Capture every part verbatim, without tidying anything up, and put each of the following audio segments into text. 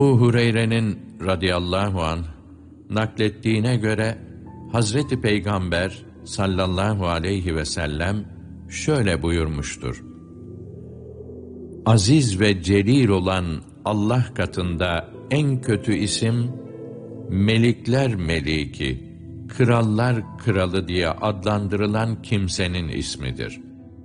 Ebu Hureyre'nin radıyallahu anh naklettiğine göre Hazreti Peygamber sallallahu aleyhi ve sellem şöyle buyurmuştur: Aziz ve celil olan Allah katında en kötü isim, melikler meliki, krallar kralı diye adlandırılan kimsenin ismidir.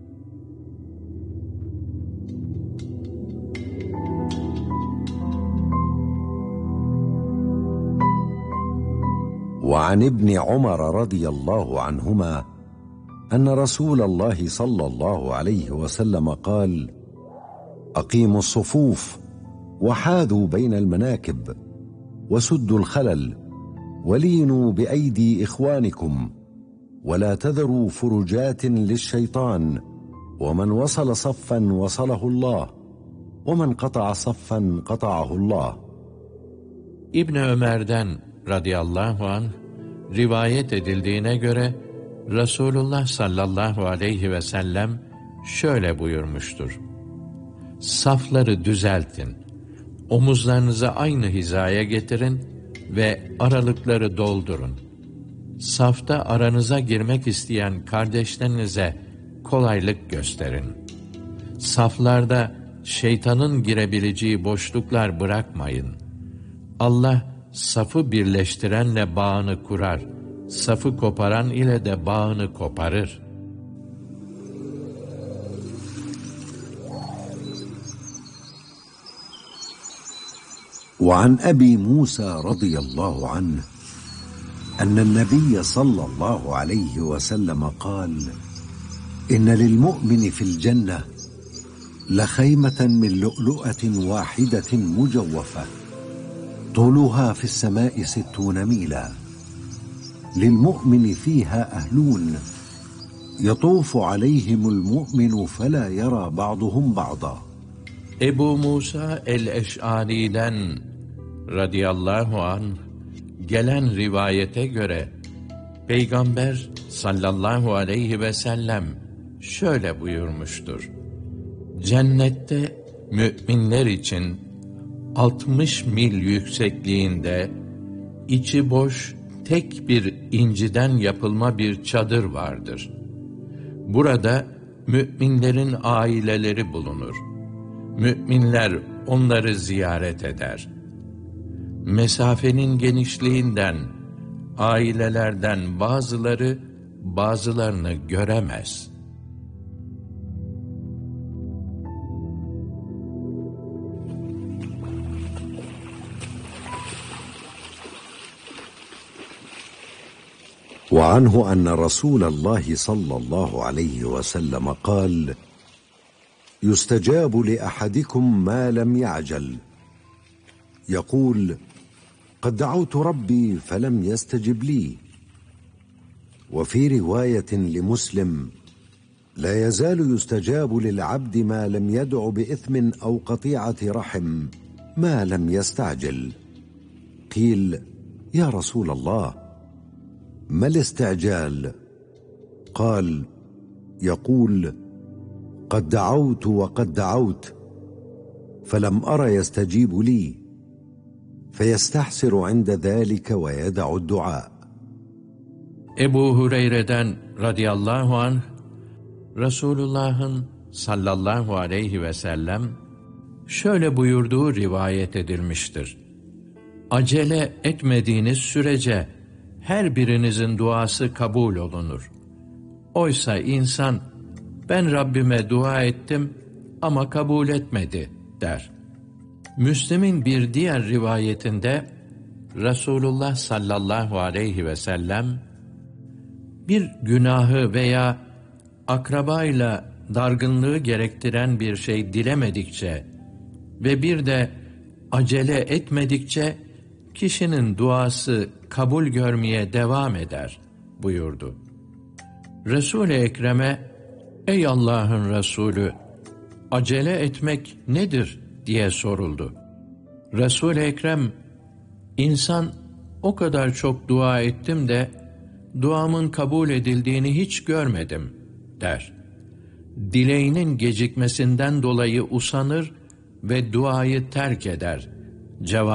وعن ابن عمر رضي الله عنهما أن رسول الله صلى الله عليه وسلم قال: أقيموا الصفوف وحاذوا بين المناكب وسدوا الخلل ولينوا بأيدي إخوانكم ولا تذروا فرجات للشيطان ومن وصل صفا وصله الله ومن قطع صفا قطعه الله. İbn Ömer'den radıyallahu anh rivayet edildiğine göre Resulullah sallallahu aleyhi ve sellem şöyle buyurmuştur: Safları düzeltin, omuzlarınızı aynı hizaya getirin ve aralıkları doldurun. Safta aranıza girmek isteyen kardeşlerinize kolaylık gösterin. Saflarda şeytanın girebileceği boşluklar bırakmayın. Allah safı birleştirenle bağını kurar, safı koparan ile de bağını koparır. وعن أبي موسى رضي الله عنه أن النبي صلى الله عليه وسلم قال: إن للمؤمن في الجنة لخيمة من لؤلؤة واحدة مجوفة طولها في السماء ستون ميلا للمؤمن فيها أهلون يطوف عليهم المؤمن فلا يرى بعضهم بعضا. Ebu Musa el-Eş'ari'den radıyallahu anh gelen rivayete göre Peygamber sallallahu aleyhi ve sellem şöyle buyurmuştur: Cennette müminler için altmış mil yüksekliğinde içi boş tek bir inciden yapılma bir çadır vardır. Burada müminlerin aileleri bulunur. Müminler onları ziyaret eder. Mesafenin genişliğinden ailelerden bazıları bazılarını göremez. وعنه أن رسول الله صلى الله عليه وسلم قال: يستجاب لأحدكم ما لم يعجل يقول: قد دعوت ربي فلم يستجب لي. وفي رواية لمسلم: لا يزال يستجاب للعبد ما لم يدع بإثم أو قطيعة رحم ما لم يستعجل. قيل: يا رسول الله ما الاستعجال؟ قال: يقول: قد دعوت وقد دعوت فلم أر يستجيب لي فيستحسر عند ذلك ويدع الدعاء. Ebu Hureyre'den radıyallahu anh Resulullah'ın sallallahu aleyhi ve sellem şöyle buyurduğu rivayet edilmiştir: Acele etmediğiniz sürece her birinizin duası kabul olunur. Oysa insan, ben Rabbime dua ettim ama kabul etmedi der. Müslim'in bir diğer rivayetinde Resulullah sallallahu aleyhi ve sellem bir günahı veya akrabayla dargınlığı gerektiren bir şey dilemedikçe ve bir de acele etmedikçe kişinin duası kabul görmeye devam eder buyurdu. Resul-i Ekrem'e ey Allah'ın Resulü, acele etmek nedir diye soruldu. Resul-i Ekrem, insan o kadar çok dua ettim de duamın kabul edildiğini hiç görmedim der. Dileğinin gecikmesinden dolayı usanır ve duayı terk eder. Cevap